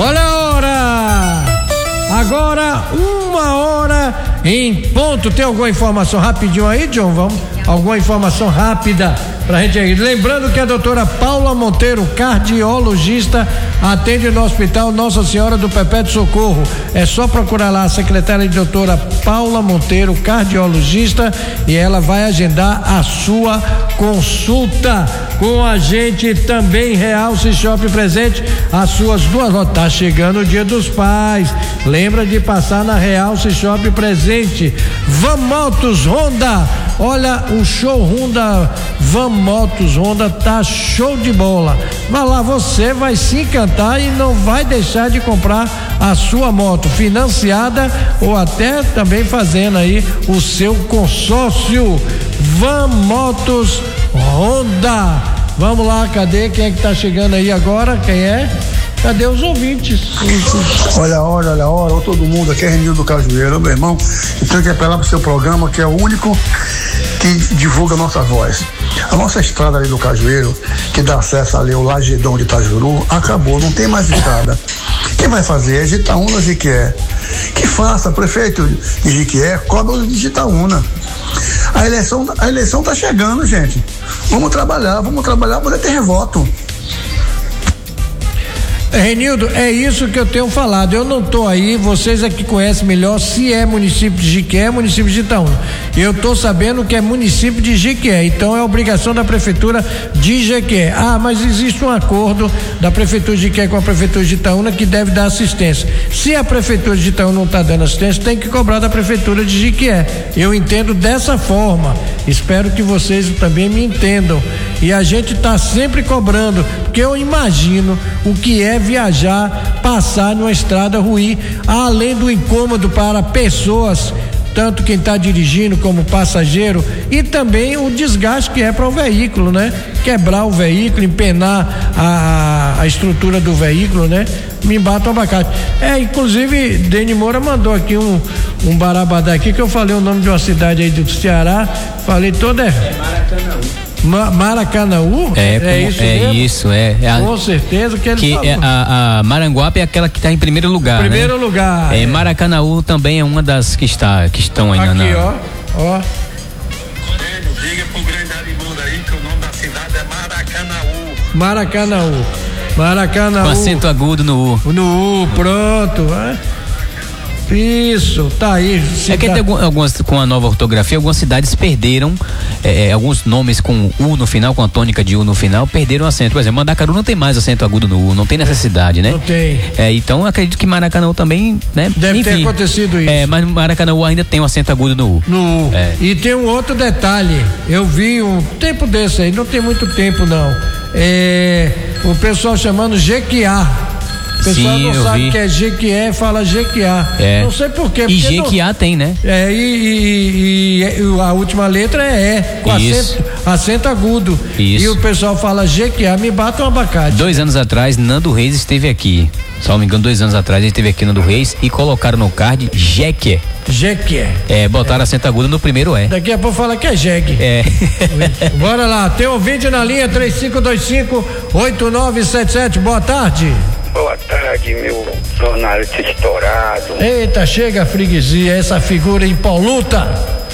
Olha a hora! Agora 1h em ponto. Tem alguma informação rapidinho aí, John? Vamos? Alguma informação rápida pra gente aí. Lembrando que a doutora Paula Monteiro, cardiologista, atende no Hospital Nossa Senhora do Perpétuo Socorro. É só procurar lá a secretária de doutora Paula Monteiro, cardiologista, e ela vai agendar a sua consulta com a gente também. Realce Shopping presente as suas duas lojas. Tá chegando o Dia dos Pais. Lembra de passar na Realce Shopping presente. Van Motos Honda. Olha, o showroom da Van Motos Honda tá show de bola. Mas lá você vai se encantar e não vai deixar de comprar a sua moto financiada ou até também fazendo aí o seu consórcio. Van Motos Honda. Vamos lá, cadê? Quem é que tá chegando aí agora? Quem é? Cadê os ouvintes? Olha a hora, todo mundo, aqui é Renildo do Cajueiro, meu irmão. Eu tenho que apelar pro seu programa, que é o único que divulga a nossa voz. A nossa estrada ali do Cajueiro, que dá acesso ali ao Lagedão de Itajuru, acabou, não tem mais estrada. Quem vai fazer é Jitaúna Jiquié. Que faça, prefeito de Jiquié, cobra de Jitaúna. A eleição tá chegando, gente. Vamos trabalhar, poder ter voto. Renildo, é isso que eu tenho falado. Eu não tô aí, vocês é que conhecem melhor se é município de Jiquié, município de Itaúna. Eu tô sabendo que é município de Jiquié, então é obrigação da prefeitura de Jiquié. Ah, mas existe um acordo da prefeitura de Jiquié com a prefeitura de Itaúna que deve dar assistência. Se a prefeitura de Itaúna não tá dando assistência, tem que cobrar da prefeitura de Jiquié. Eu entendo dessa forma. Espero que vocês também me entendam. E a gente tá sempre cobrando, porque eu imagino o que é viajar, passar numa estrada ruim, além do incômodo para pessoas, tanto quem está dirigindo como passageiro, e também o desgaste que é para o veículo, né? Quebrar o veículo, empenar a estrutura do veículo, né? Me bata o abacate. Inclusive, Deni Moura mandou aqui um barabadá aqui, que eu falei o nome de uma cidade aí do Ceará, falei toda. Maracanaú? Isso. Com certeza que ele falou. A Maranguape é aquela que está em primeiro lugar. Lugar. Maracanaú também é uma das que estão ainda aqui, na. Ó. Diga pro grande Arimundo aí que o nome da cidade é Maracanaú. Maracanaú. Com acento agudo no U. No U, pronto. Isso, tá aí. É que tem algumas, com a nova ortografia, algumas cidades perderam alguns nomes com U no final, com a tônica de U no final, perderam acento. Por exemplo, Mandacaru não tem mais acento agudo no U, não tem necessidade, né? Não tem. Então acredito que Maracanã também, né? Deve ter acontecido isso. Mas Maracanã ainda tem um acento agudo no U. No U. E tem um outro detalhe, eu vi um tempo desse aí, não tem muito tempo não. O pessoal chamando Jequiá. O pessoal não sabe que é Jequié, fala Jequiá. Não sei por quê. E Jequiá tem, né? E a última letra é com acento agudo. Isso. E o pessoal fala Jequiá, me bata um abacate. 2 anos atrás, Nando Reis esteve aqui. Se não me engano, 2 anos atrás ele esteve aqui, Nando Reis, e colocaram no card Jequié. Botaram acento agudo no primeiro E. Daqui a pouco fala que é jegue. Bora lá, tem ouvinte na linha 3525-8977. Boa tarde. Boa tarde, meu jornalista estourado. Eita, chega a freguesia, essa figura impoluta.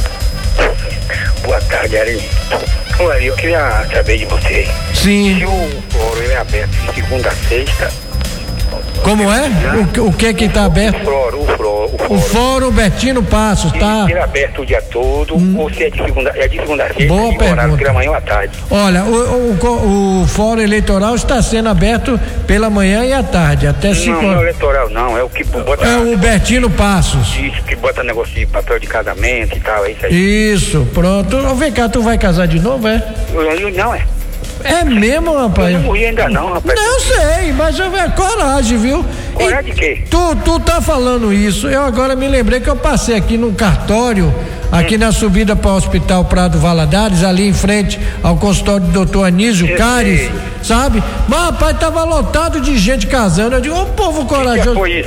Boa tarde, Ari. Olha, eu queria saber de você. Sim. Se o fórum é aberto de segunda a sexta. Como é? O que tá aberto? O fórum Bertino Passos, tá? Ele é aberto o dia todo, ou se é de segunda a sexta? Boa pergunta. Pela manhã ou à tarde? Olha, o fórum eleitoral está sendo aberto pela manhã e à tarde, até 5 horas. Não é eleitoral não, é o que bota... É o Bertino Passos. Isso, que bota negócio de papel de casamento e tal, é isso aí. Isso, pronto. Vem cá, tu vai casar de novo, é? Não, é. É mesmo, rapaz? Eu não morri ainda não, rapaz. Não sei, mas coragem, viu? Coragem de quê? Tu tá falando isso, eu agora me lembrei que eu passei aqui num cartório, aqui na subida para o Hospital Prado Valadares, ali em frente ao consultório do doutor Anísio Cares, sabe? Mas, rapaz, tava lotado de gente casando, eu digo, ô povo corajoso. Que foi isso?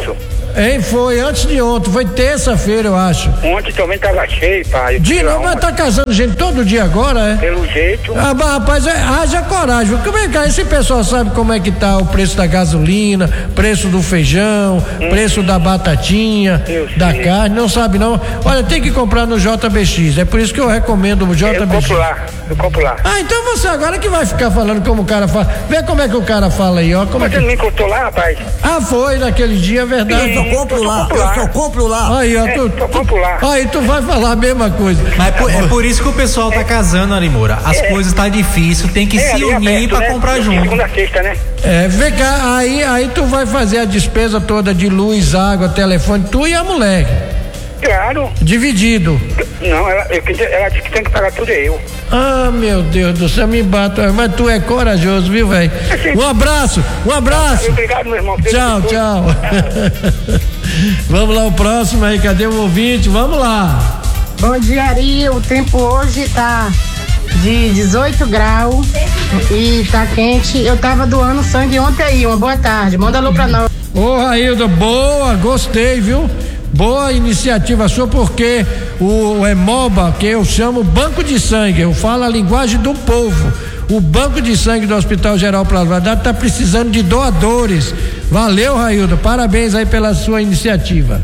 Hein, foi antes de ontem, foi terça-feira, eu acho. Ontem também tava cheio, pai. De novo, mas tá casando gente todo dia agora, é? Pelo jeito. Ah, mas, rapaz, haja coragem. Vem cá, esse pessoal sabe como é que tá o preço da gasolina, preço do feijão, preço da batatinha, da carne, não sabe não. Olha, tem que comprar no JBX, é por isso que eu recomendo o JBX. Eu compro lá. Ah, então você agora que vai ficar falando como o cara fala. Vê como é que o cara fala aí, ó. Mas você não me contou lá, rapaz? Ah, foi naquele dia, é verdade. Eu só compro lá. Aí, ó, eu compro lá. Aí tu vai falar a mesma coisa. Mas é por isso que o pessoal tá casando, Ari Moura. As coisas tá difícil, tem que se unir pra comprar junto. Segunda, sexta, né? Vem cá, aí tu vai fazer a despesa toda de luz, água, telefone, tu e a mulher. Claro. Dividido. Não, ela disse que tem que pagar tudo eu. Ah, meu Deus do céu, me bata. Mas tu é corajoso, viu, velho? Um abraço. Obrigado, meu irmão. Tchau. Vamos lá, o próximo aí, cadê o ouvinte? Vamos lá. Bom dia, Ari. O tempo hoje tá de 18 graus e tá quente. Eu tava doando sangue ontem aí. Uma boa tarde. Manda alô pra nós. Ô, Railda, boa, gostei, viu? Boa iniciativa sua, porque o Hemoba, que eu chamo Banco de Sangue, eu falo a linguagem do povo. O Banco de Sangue do Hospital Geral Plasmado está precisando de doadores. Valeu, Railda, parabéns aí pela sua iniciativa.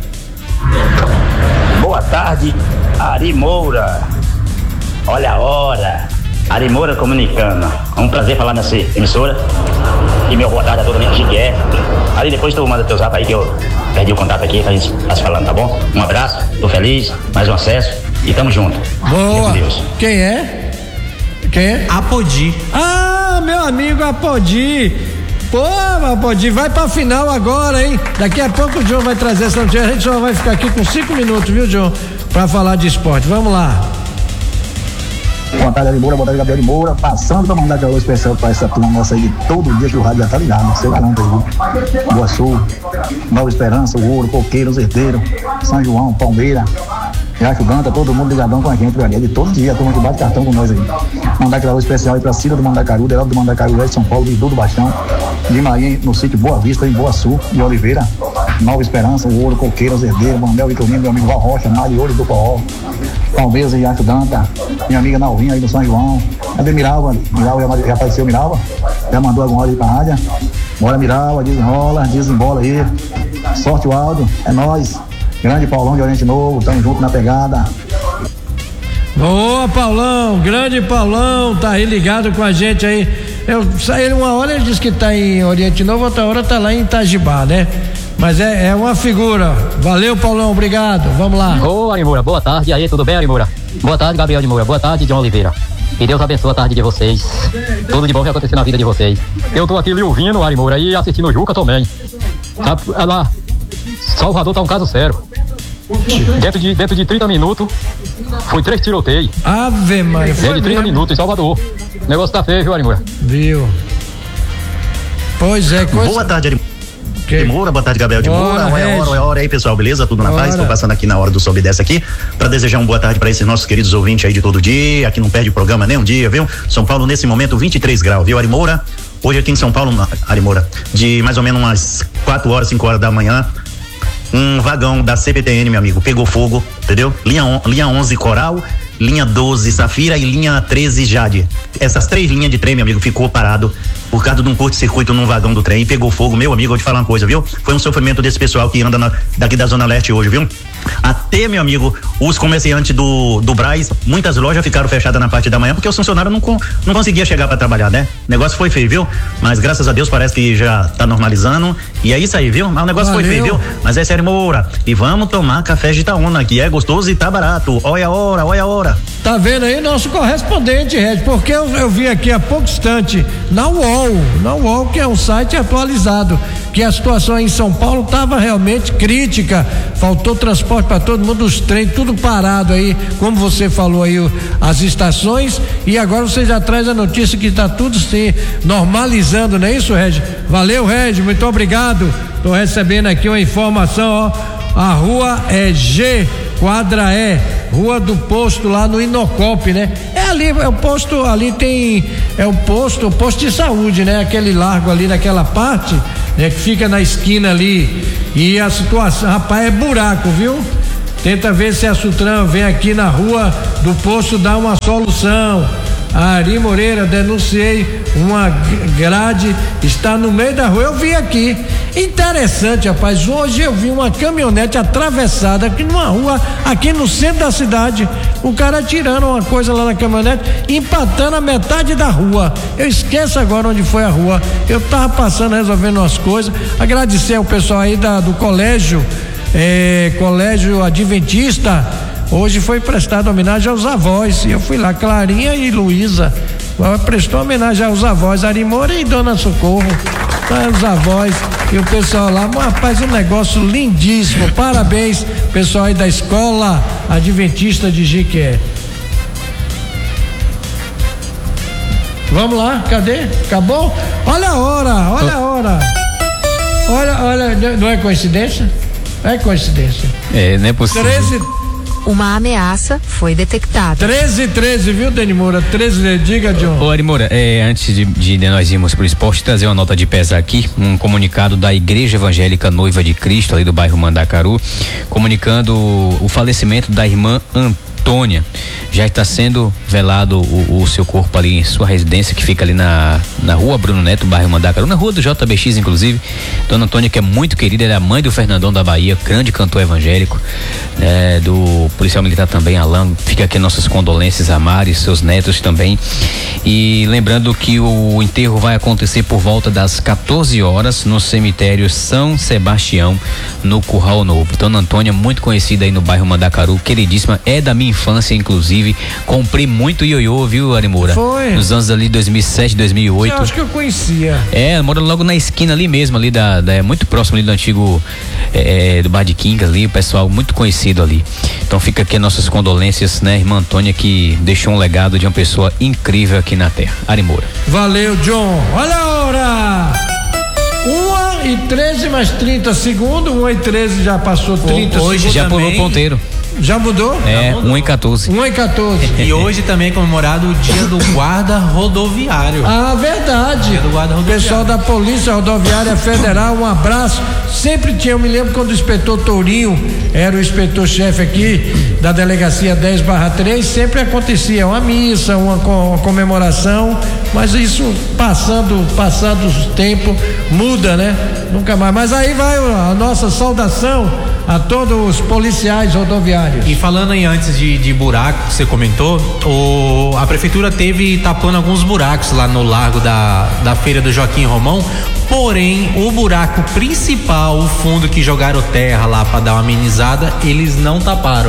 Boa tarde, Ari Moura. Olha a hora. Ari Moura comunicando. É um prazer falar nessa emissora. E meu boa tarde a toda a gente que é. Aí depois tu manda teu zap aí que eu perdi o contato aqui pra gente estar se falando, tá bom? Um abraço, tô feliz, mais um acesso e tamo junto. Boa. Deus. Quem é? Apodi. Ah, meu amigo Apodi. Pô, Apodi, vai pra final agora, hein? Daqui a pouco o John vai trazer essa notícia. A gente só vai ficar aqui com 5 minutos, viu, John? Pra falar de esporte. Vamos lá. Boa tarde, Ari Moura, boa tarde, Gabriel de Moura. Passando pra mandar calor especial pra essa turma nossa aí de todo dia que o rádio já tá ligado, você garanta aí, viu? Boa Sul, Nova Esperança, o Ouro, Coqueiros, Herdeiro, São João, Palmeira, Riacho Ganta, todo mundo ligadão com a gente, velho. De todo dia, a turma que bate cartão com nós aí. Mandar calor especial aí pra Cida do Mandacaru, Deraldo do Mandacaru, São Paulo, Vidu do Baixão, de Maria, no sítio Boa Vista, em Boa Sul, de Oliveira, Nova Esperança, o Ouro, Coqueiros, Herdeiro, Manuel Vitorino, meu amigo Val Rocha, Mário Ouro do Forró, Palmeiras e Riacho Ganta, minha amiga Nalvinha aí do São João. Cadê Miralva? Miralva já apareceu, Miralva. Já mandou alguma hora aí pra rádio. Bora, Miralva, desembola aí. Sorte o áudio, é nóis. Grande Paulão de Oriente Novo, tamo junto na pegada. Boa, Paulão, grande Paulão, tá aí ligado com a gente aí. Uma hora ele disse que tá em Oriente Novo, outra hora tá lá em Itajibá, né? Mas é uma figura. Valeu, Paulão, obrigado. Vamos lá. Ô, Ari Moura, boa tarde. E aí, tudo bem, Ari Moura? Boa tarde, Gabriel de Moura. Boa tarde, John Oliveira. Que Deus abençoe a tarde de vocês. Tudo de bom vai acontecer na vida de vocês. Eu tô aqui lhe ouvindo, Ari Moura, e assistindo o Juca também. Sabe, lá, Salvador tá um caso sério. Dentro de 30 minutos, foi 3 tiroteios. Ave Maria. Dentro de 30 minutos em Salvador. O negócio tá feio, viu, Ari Moura? Viu? Pois é, coisa... Boa tarde, Ari Moura, boa tarde, Gabriel de Moura. É hora aí, pessoal, beleza? Tudo na paz? Tô passando aqui na hora do Sobe e Desce aqui pra desejar uma boa tarde pra esses nossos queridos ouvintes aí de todo dia, que não perde o programa nem um dia, viu? São Paulo nesse momento 23 graus, viu, Ari Moura? Hoje aqui em São Paulo, Ari Moura, de mais ou menos umas 4 horas, 5 horas da manhã, um vagão da CPTN, meu amigo, pegou fogo, entendeu? Linha 11 Coral, linha 12 Safira e linha 13 Jade. Essas 3 linhas de trem, meu amigo, ficou parado por causa de um curto-circuito num vagão do trem e pegou fogo. Meu amigo, vou te falar uma coisa, viu? Foi um sofrimento desse pessoal que anda daqui da Zona Leste hoje, viu? Até, meu amigo, os comerciantes do Brás, muitas lojas ficaram fechadas na parte da manhã porque os funcionários não conseguiam chegar para trabalhar, né? O negócio foi feio, viu? Mas graças a Deus parece que já tá normalizando e é isso aí, viu? Mas o negócio foi feio, viu? Mas é sério, Moura. E vamos tomar café de Itaúna, que é gostoso e tá barato. Olha a hora. Tá vendo aí nosso correspondente, Red, porque eu vi aqui há pouco instante na UOL, que é um site atualizado, que a situação em São Paulo estava realmente crítica, faltou transporte para todo mundo, os trens, tudo parado aí, como você falou aí, as estações, e agora você já traz a notícia que está tudo se normalizando, não é isso, Red? Valeu, Red, muito obrigado. Tô recebendo aqui uma informação, ó, a rua é G quadra E, Rua do Posto, lá no Inocop, né? É o posto, ali tem, o posto de saúde, né? Aquele largo ali naquela parte, né? Que fica na esquina ali, e a situação, rapaz, é buraco, viu? Tenta ver se a Sutran vem aqui na Rua do Posto dar uma solução. Ari Moreira, denunciei uma grade, está no meio da rua, eu vi aqui. Interessante, rapaz, hoje eu vi uma caminhonete atravessada aqui numa rua, aqui no centro da cidade, o cara tirando uma coisa lá na caminhonete, empatando a metade da rua. Eu esqueço agora onde foi a rua, eu tava passando, resolvendo umas coisas. Agradecer ao pessoal aí do colégio, Colégio Adventista. Hoje foi prestada homenagem aos avós, e eu fui lá, Clarinha e Luísa, prestou homenagem aos avós, Ari Moura e Dona Socorro, os avós e o pessoal lá, rapaz, um negócio lindíssimo, parabéns pessoal aí da Escola Adventista de Jiquié. Vamos lá, cadê? Acabou? Olha a hora, olha, não é coincidência? É coincidência. Não é possível. 13. Uma ameaça foi detectada. 13, viu, Dani Moura? 13, diga, John. Ô, Ari Moura, antes de nós irmos pro esporte, trazer uma nota de pesar aqui, um comunicado da Igreja Evangélica Noiva de Cristo, ali do bairro Mandacaru, comunicando o falecimento da irmã Antônia. Já está sendo velado o seu corpo ali em sua residência, que fica ali na Rua Bruno Neto, bairro Mandacaru, na Rua do JBX, inclusive. Dona Antônia, que é muito querida, ela é a mãe do Fernandão da Bahia, grande cantor evangélico, do policial militar também, Alain. Fica aqui nossas condolências a Mari, seus netos também. E lembrando que o enterro vai acontecer por volta das 14 horas no cemitério São Sebastião, no Curral Novo. Dona Antônia, muito conhecida aí no bairro Mandacaru, queridíssima, é da minha infância, inclusive. Comprei muito ioiô, viu, Ari Moura? Foi. Nos anos ali 2007, 2008. Eu acho que eu conhecia. Mora logo na esquina ali mesmo, ali muito próximo ali do antigo, do Bar de Quingas ali, o pessoal muito conhecido ali. Então fica aqui nossas condolências, né, irmã Antônia, que deixou um legado de uma pessoa incrível aqui na terra. Ari Moura. Valeu, John. Olha a hora! 1h13 mais 30 segundos, 1h13 já passou 30 hoje segundos. Já pulou o ponteiro. Já mudou? 1h14. 1h14. E hoje também é comemorado o dia do guarda rodoviário. Ah, verdade. Dia do guarda rodoviário. Pessoal da Polícia Rodoviária Federal, um abraço. Sempre tinha, eu me lembro quando o inspetor Tourinho era o inspetor-chefe aqui da delegacia 10/3, sempre acontecia uma missa, uma comemoração, mas isso passando o tempo muda, né? Nunca mais. Mas aí vai a nossa saudação a todos os policiais rodoviários. E falando aí antes de buraco que você comentou, a prefeitura teve tapando alguns buracos lá no largo da feira do Joaquim Romão, porém o buraco principal, o fundo que jogaram terra lá para dar uma amenizada, eles não taparam.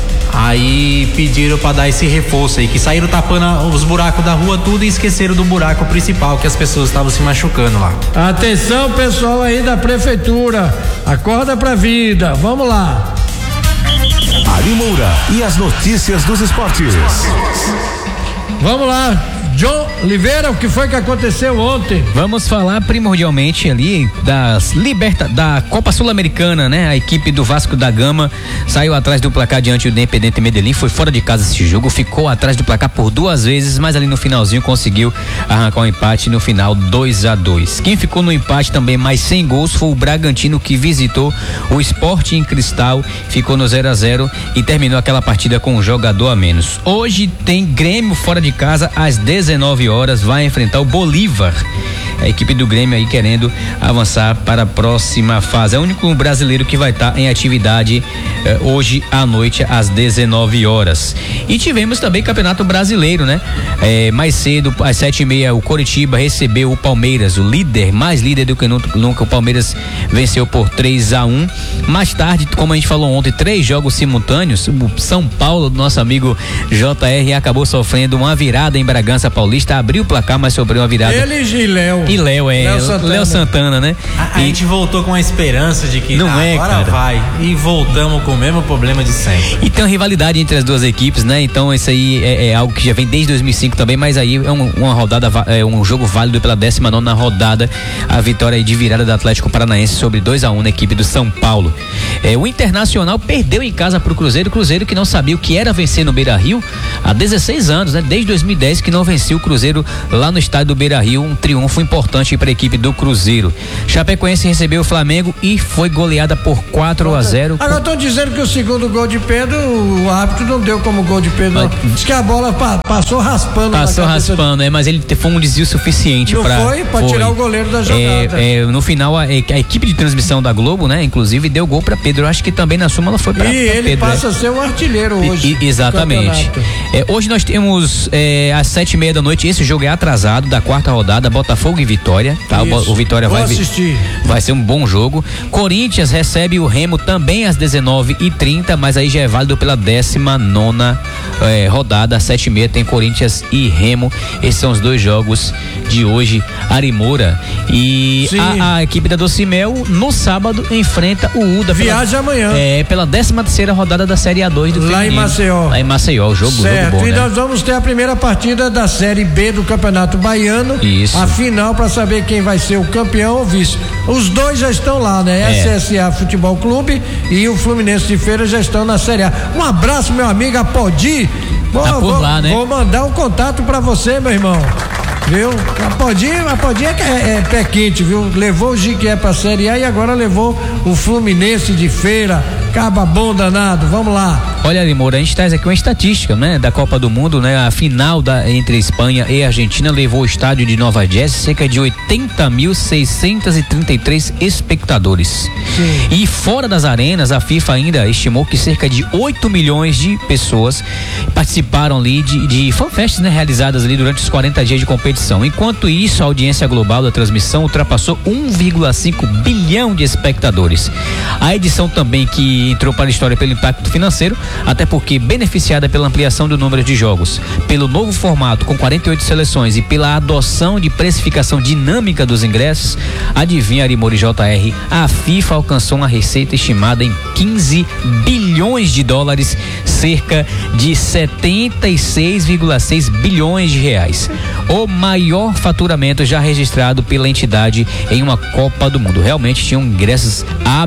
Aí pediram para dar esse reforço aí, que saíram tapando os buracos da rua tudo e esqueceram do buraco principal, que as pessoas estavam se machucando lá. Atenção, pessoal aí da prefeitura, acorda pra vida, vamos lá. Ari Moura e as notícias dos esportes. Vamos lá, John Oliveira, o que foi que aconteceu ontem? Vamos falar primordialmente ali da Copa Sul-Americana, né? A equipe do Vasco da Gama saiu atrás do placar diante do Independente Medellín, foi fora de casa esse jogo, ficou atrás do placar por 2 vezes, mas ali no finalzinho conseguiu arrancar um empate no final 2-2. Quem ficou no empate também, mas sem gols, foi o Bragantino, que visitou o Sporting Cristal, ficou no 0-0 e terminou aquela partida com um jogador a menos. Hoje tem Grêmio fora de casa às 19 horas, vai enfrentar o Bolívar. A equipe do Grêmio aí querendo avançar para a próxima fase. É o único brasileiro que vai estar em atividade hoje à noite às 19 horas. E tivemos também Campeonato Brasileiro, né? Mais cedo, às 7h30, o Coritiba recebeu o Palmeiras, o líder, mais líder do que nunca. O Palmeiras venceu por 3-1. Mais tarde, como a gente falou ontem, 3 jogos simultâneos. O São Paulo, nosso amigo JR, acabou sofrendo uma virada em Bragança Paulista, abriu o placar, mas sofreu uma virada. Ele e Giléu. E Léo Santana, né? A gente voltou com a esperança de que agora vai. E voltamos com o mesmo problema de sempre. E tem uma rivalidade entre as duas equipes, né? Então isso aí é algo que já vem desde 2005 também, mas aí é uma rodada, um jogo válido pela 19ª rodada, a vitória aí de virada do Atlético Paranaense sobre 2-1 na equipe do São Paulo. O Internacional perdeu em casa pro Cruzeiro que não sabia o que era vencer no Beira-Rio há 16 anos, né? Desde 2010 que não vencia o Cruzeiro lá no estádio do Beira-Rio, um triunfo importante para a equipe do Cruzeiro. Chapecoense recebeu o Flamengo e foi goleada por 4-0. Agora estão dizendo que o segundo gol de Pedro, o árbitro não deu como gol de Pedro, não. Diz que a bola passou raspando. Mas ele foi um desvio suficiente para tirar o goleiro da jogada. No final, a equipe de transmissão da Globo, né? Inclusive deu gol para Pedro. Eu acho que também na súmula foi para Pedro. E ele passa a ser um artilheiro hoje. Exatamente. Hoje nós temos às 7:30 da noite, esse jogo é atrasado, da 4ª rodada, Botafogo e Vitória, tá? O Vitória vai ser um bom jogo. Corinthians recebe o Remo também às 19h30, mas aí já é válido pela 19ª rodada, às 7:30 tem Corinthians e Remo. Esses são os dois jogos de hoje. Ari Moura e a equipe da Docimel no sábado enfrenta o UDA. Viaja amanhã. Pela 13ª rodada da Série A2 do Lá em Maceió. Lá em Maceió, o jogo bom, e né? nós vamos ter a primeira partida da Série B do Campeonato Baiano. Isso. A final para saber quem vai ser o campeão ou vice. Os dois já estão lá, né? SSA Futebol Clube e o Fluminense de Feira já estão na Série A. Um abraço, meu amigo Apodi. Lá, né? Vou mandar um contato para você, meu irmão. Viu? A Podinha é pé quente, viu? Levou o Jiquié pra Série A e agora levou o Fluminense de Feira. Caba bom danado, vamos lá. Olha, Moura, a gente traz aqui uma estatística, né? Da Copa do Mundo, né? A final entre Espanha e Argentina levou o estádio de Nova Jersey cerca de 80.633 espectadores. Sim. E fora das arenas, a FIFA ainda estimou que cerca de 8 milhões de pessoas participaram ali de fanfests, né? Realizadas ali durante os 40 dias de competição. Enquanto isso, a audiência global da transmissão ultrapassou 1,5 bilhão de espectadores. A edição também que entrou para a história pelo impacto financeiro, até porque beneficiada pela ampliação do número de jogos, pelo novo formato com 48 seleções e pela adoção de precificação dinâmica dos ingressos, adivinha, Arimori JR, a FIFA alcançou uma receita estimada em 15 bilhões de dólares, cerca de 76,6 bilhões de reais. O maior faturamento já registrado pela entidade em uma Copa do Mundo. Realmente tinham ingressos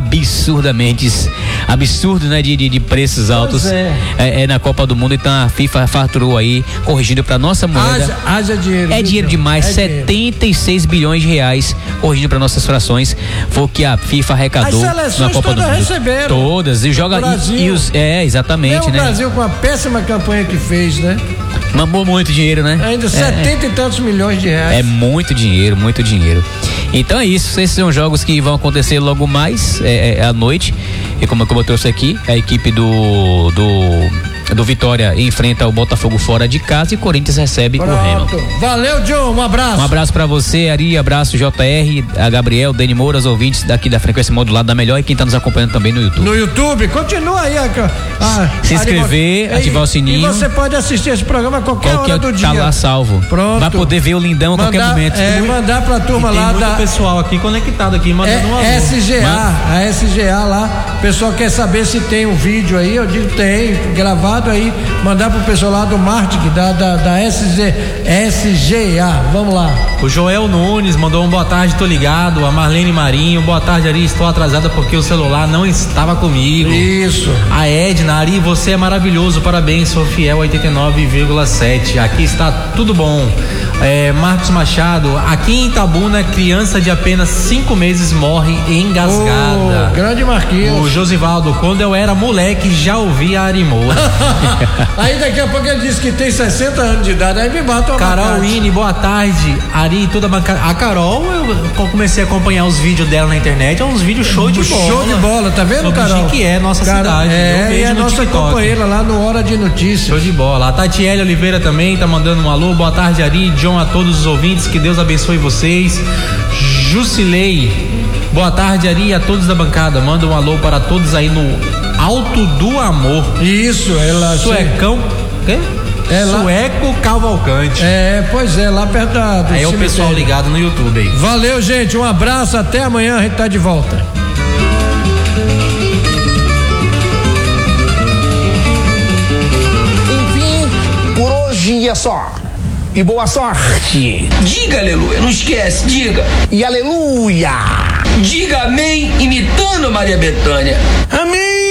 absurdos, né? De preços altos na Copa do Mundo. Então a FIFA faturou aí, corrigindo para nossa moeda. Haja dinheiro. É dinheiro demais, 76 bilhões de reais, corrigindo para nossas frações. Foi o que a FIFA arrecadou na Copa do Mundo. Receberam. Todas. E joga. Exatamente, né? O Brasil com a péssima campanha que fez, né? Mamou muito dinheiro, né? Ainda 70 e tantos milhões de reais. É muito dinheiro, muito dinheiro. Então é isso, esses são jogos que vão acontecer logo mais à noite. E como eu trouxe aqui, a equipe do Vitória enfrenta o Botafogo fora de casa e Corinthians recebe o Remo. Valeu, John, um abraço. Um abraço pra você, Ari, abraço JR, a Gabriel, Dani Moura, os ouvintes daqui da Frequência Modulada da Melhor e quem tá nos acompanhando também no YouTube. No YouTube, continua aí se inscrever, ativar o sininho. E você pode assistir esse programa a qualquer hora do dia. Tá lá salvo. Pronto. Vai poder ver o lindão a qualquer momento. Mandar pra turma lá da pessoal aqui conectado aqui, mandando um alô. A SGA lá, o pessoal quer saber se tem um vídeo aí, eu digo tem, gravado aí, mandar pro pessoal lá do marketing da SGA, vamos lá. O Joel Nunes mandou um boa tarde, tô ligado. A Marlene Marinho, boa tarde, Ari, estou atrasada porque o celular não estava comigo. Isso. A Edna, Ari, você é maravilhoso, parabéns, sou fiel 89,7, aqui está tudo bom. Marcos Machado, aqui em Itabuna, criança de apenas 5 meses morre engasgada. Grande Marquinhos. O Josivaldo, quando eu era moleque, já ouvia a Ari Moura. Aí daqui a pouco ele disse que tem 60 anos de idade, aí me bate uma Carol Wine, boa tarde. Ari, toda bancada. A Carol, eu comecei a acompanhar os vídeos dela na internet, é uns vídeos show de bola. Show de bola, tá vendo, Carol? Que é nossa cidade. E a nossa companheira lá no Hora de Notícias. Show de bola. A Tatiele Oliveira também tá mandando um alô. Boa tarde, Ari, John, a todos os ouvintes, que Deus abençoe vocês. Jusilei, boa tarde, Ari, a todos da bancada. Manda um alô para todos aí no Alto do Amor. Isso, ela. Suecão. Quê? Sueco Cavalcante. Pois é, lá perto do aí é o pessoal ligado no YouTube aí. Valeu, gente, um abraço, até amanhã, a gente tá de volta. Enfim, por hoje é só. E boa sorte. Diga aleluia, não esquece, diga. E aleluia. Diga amém, imitando a Maria Bethânia. Amém.